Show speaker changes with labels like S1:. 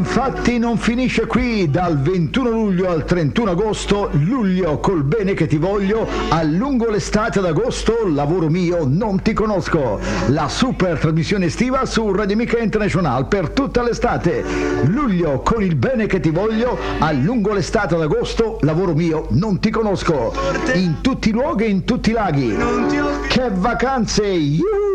S1: infatti non finisce qui. Dal 21 luglio al 31 agosto, luglio col bene che ti voglio, a lungo l'estate ad agosto, lavoro mio, non ti conosco. La super trasmissione estiva su Radio Amica International per tutta l'estate. Luglio con il bene che ti voglio, a lungo l'estate ad agosto, lavoro mio, non ti conosco. In tutti i luoghi e in tutti i laghi. Che vacanze! Yuhu!